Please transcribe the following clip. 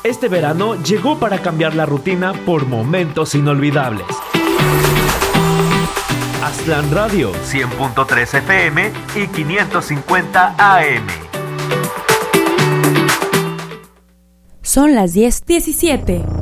Este verano llegó para cambiar la rutina por momentos inolvidables. Aztlán Radio, 100.3 FM y 550 AM. Son las 10:17.